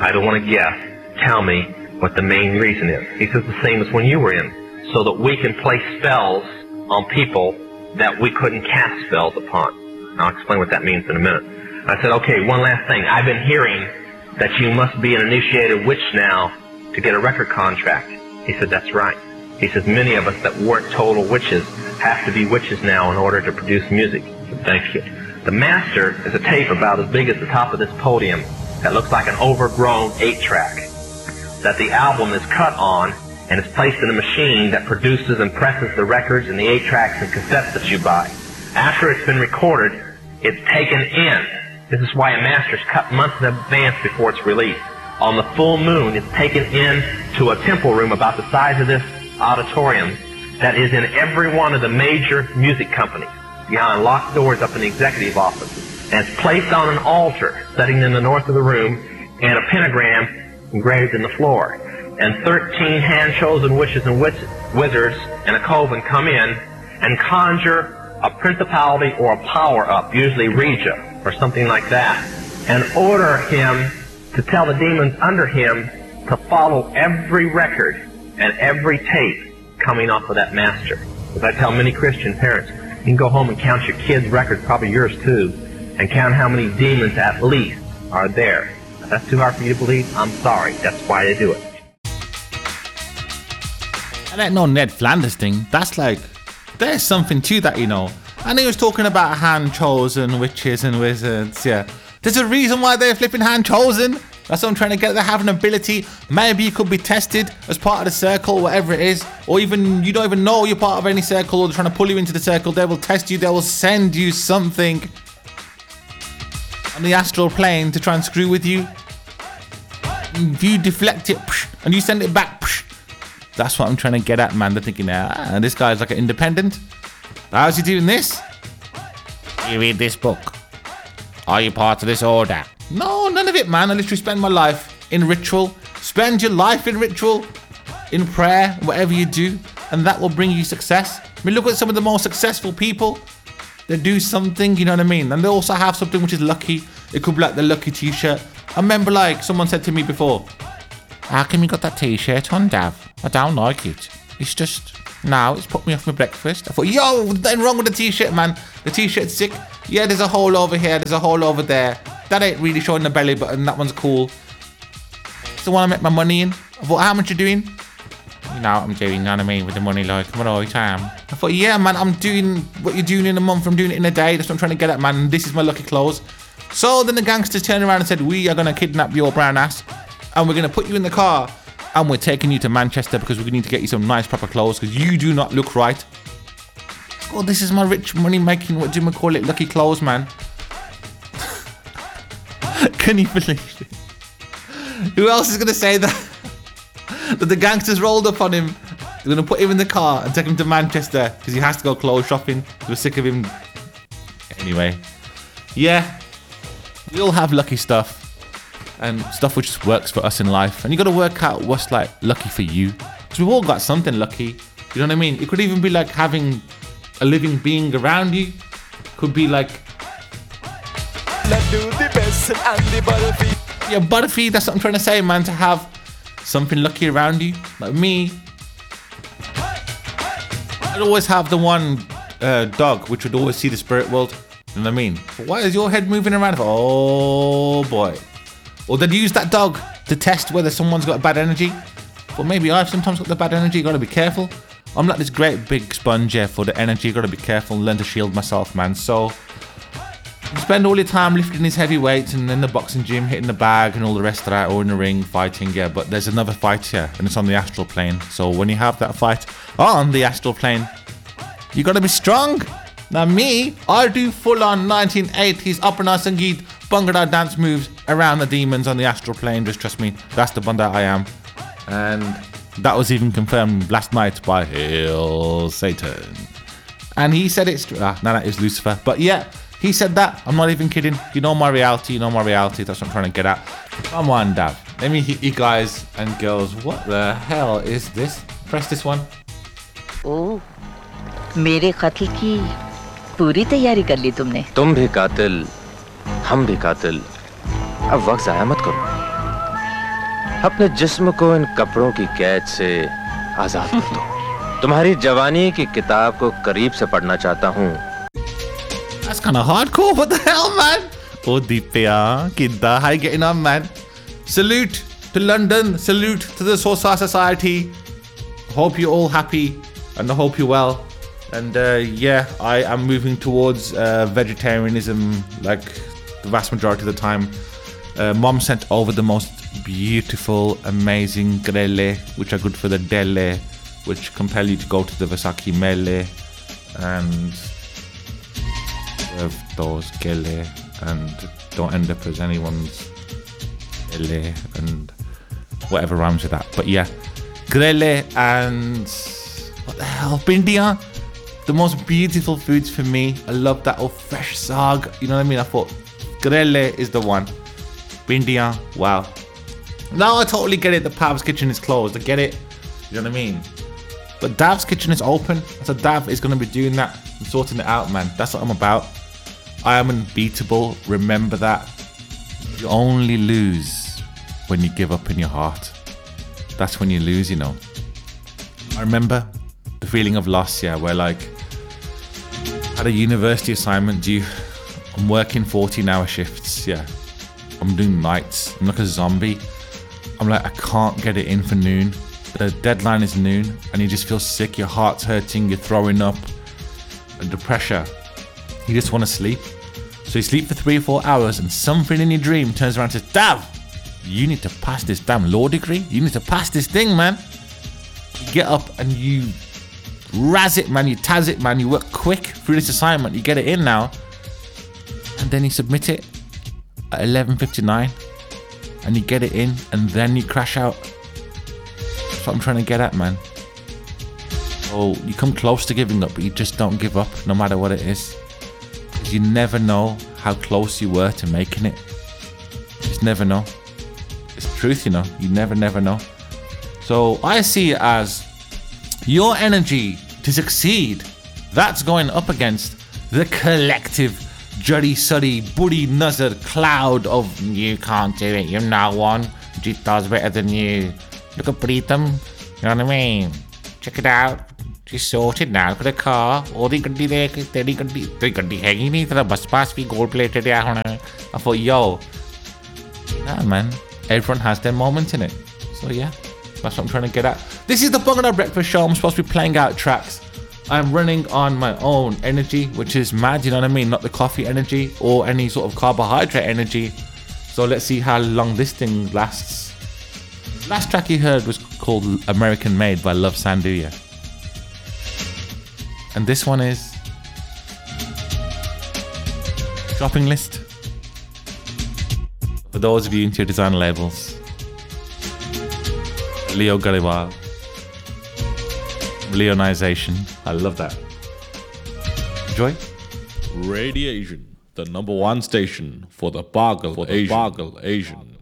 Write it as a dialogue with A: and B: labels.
A: I don't want to guess. Tell me what the main reason is. He says the same as when you were in, so that we can play spells on people that we couldn't cast spells upon. I'll explain what that means in a minute. I said, okay, one last thing. I've been hearing that you must be an initiated witch now to get a record contract. He said, that's right. He says, many of us that weren't total witches have to be witches now in order to produce music. I said, thank you. The master is a tape about as big as the top of this podium that looks like an overgrown 8-track that the album is cut on and is placed in a machine that produces and presses the records and the 8-tracks and cassettes that you buy. After it's been recorded, it's taken in. This is why a master's cut months in advance before it's released. On the full moon, it's taken in to a temple room about the size of this auditorium that is in every one of the major music companies, behind locked doors up in the executive office. And it's placed on an altar sitting in the north of the room and a pentagram engraved in the floor. And 13 hand-chosen witches and wizards and a coven come in and conjure a principality or a power-up, usually Regia or something like that, and order him to tell the demons under him to follow every record and every tape coming off of that master. As I tell many Christian parents, you can go home and count your kids' records, probably yours too, and count how many demons at least are there. If that's too hard for you to believe, I'm sorry. That's why they do it.
B: That ain't no Ned Flanders thing. That's like, there's something to that, you know. And he was talking about hand-chosen witches and wizards, yeah. There's a reason why they're flipping hand-chosen. That's what I'm trying to get. They have an ability. Maybe you could be tested as part of the circle, whatever it is. Or even, you don't even know you're part of any circle, or they're trying to pull you into the circle. They will test you. They will send you something on the astral plane to try and screw with you. If you deflect it, and you send it back, that's what I'm trying to get at, man. They're thinking, this guy's like an independent. How's he doing this? You read this book. Are you part of this order? No, none of it, man. I literally spend my life in ritual. Spend your life in ritual, in prayer, whatever you do, and that will bring you success. I mean, look at some of the most successful people. They do something, you know what I mean? And they also have something which is lucky. It could be like the lucky t-shirt. I remember, like, someone said to me before, how come you got that t-shirt on, Dav? I don't like it. It's just, now it's put me off my breakfast. I thought, yo, there's nothing wrong with the t-shirt, man. The t-shirt's sick. Yeah, there's a hole over here. There's a hole over there. That ain't really showing the belly button. That one's cool. It's the one I make my money in. I thought, how much you doing? You know what I'm doing, you know what I mean? With the money, like, I'm alright, I am. I thought, yeah, man, I'm doing what you're doing in a month. I'm doing it in a day. That's what I'm trying to get at, man. This is my lucky clothes. So then the gangsters turned around and said, we are going to kidnap your brown ass. And we're going to put you in the car. And we're taking you to Manchester because we need to get you some nice proper clothes because you do not look right. Oh, this is my rich money making, what do you call it, lucky clothes, man. Can you believe it? Who else is going to say that? That the gangsters rolled up on him. They're going to put him in the car and take him to Manchester because he has to go clothes shopping. We're sick of him. Anyway. Yeah. We all have lucky stuff. And stuff which just works for us in life. And you got to work out what's like lucky for you. Because we've all got something lucky. You know what I mean? It could even be like having a living being around you. Could be like... Yeah, Butterfee, that's what I'm trying to say, man. To have something lucky around you. Like me. I'd always have the one dog which would always see the spirit world. You know what I mean? But why is your head moving around? Oh boy. Or they'd use that dog to test whether someone's got bad energy. But maybe I've sometimes got the bad energy. Got to be careful. I'm like this great big sponge here for the energy. Got to be careful and learn to shield myself, man. So you spend all your time lifting these heavy weights and in the boxing gym, hitting the bag and all the rest of that, or in the ring fighting. Yeah, but there's another fight here, and it's on the astral plane. So when you have that fight on the astral plane, you got to be strong. Now me, I do full-on 1980s Apna Sangeet Bhangra dance moves around the demons on the astral plane. Just trust me, that's the banda I am. And that was even confirmed last night by Hail Satan. And he said it's... no, that is Lucifer. But yeah, he said that. I'm not even kidding. You know my reality, That's what I'm trying to get at. Come on, Dav. Let me hit you guys and girls. What the hell is this? Press this one.
C: Oh, मेरे कत्ल की पूरी तैयारी कर ली तुमने।
D: तुम भी कातिल, हम भी कातिल। अब वक्त ज़ाया मत करो। अपने जिस्म को इन कपड़ों की कैद से आजाद कर दो। तुम्हारी जवानी की किताब को करीब से पढ़ना चाहता हूँ।
B: That's kind of hardcore. What the hell, man? Oh, Deepya, Kidda, how you getting on, man? Salute to London. Salute to the Sosa Society. Hope you're all happy and I hope you're well. And yeah, I am moving towards vegetarianism like the vast majority of the time. Mom sent over the most beautiful, amazing grelle, which are good for the delle, which compel you to go to the Vasaki Mele and serve those gele and don't end up as anyone's ele and whatever rhymes with that. But yeah, grelle and what the hell, bindia, the most beautiful foods for me. I love that old fresh sag, you know what I mean? I thought grelle is the one. Bindia, wow. Now I totally get it, the Pav's kitchen is closed, I get it, you know what I mean? But Dav's kitchen is open, so Dav is going to be doing that and sorting it out, man. That's what I'm about. I am unbeatable, remember that. You only lose when you give up in your heart. That's when you lose, you know. I remember the feeling of loss, yeah, where like, I had a university assignment due. I'm working 14-hour shifts, yeah. I'm doing nights. I'm like a zombie. I'm like, I can't get it in for noon. The deadline is noon and you just feel sick, your heart's hurting, you're throwing up, and the pressure. You just want to sleep. So you sleep for 3 or 4 hours and something in your dream turns around and says, Dav, you need to pass this damn law degree. You need to pass this thing, man. You get up and you razz it, man. You taz it, man. You work quick through this assignment. You get it in now. And then you submit it at 11:59 and you get it in and then you crash out. That's what I'm trying to get at, man. Oh, you come close to giving up, but you just don't give up no matter what it is. Because you never know how close you were to making it. You just never know. It's the truth, you know. You never know. So I see it as your energy to succeed. That's going up against the collective Juddy Suddy Buddy Nuzzard cloud of you can't do it, you're not one. Jita's better than you. Look at Preetham, you know what I mean? Check it out. She's sorted now. Look at the car. Oh, the ਗੱਡੀ ਦੇਖ ਤੇਰੀ ਗੱਡੀ ਹੈਗੀ ਨਹੀਂ ਤੇਰਾ bus pass ਵੀ gold plated ਆ ਹੁਣ. I thought, yo, nah, man, everyone has their moment in it. So yeah, that's what I'm trying to get at. This is the Bungalow Breakfast Show. I'm supposed to be playing out tracks. I'm running on my own energy, which is mad, you know what I mean? Not the coffee energy or any sort of carbohydrate energy. So let's see how long this thing lasts. Last track you heard was called American Made by Love Sanduya. And this one is Shopping List. For those of you into your design labels. Leo Gariwal. Leonization. I love that. Enjoy.
E: Radiation, the #1 station for the Boggle Asian.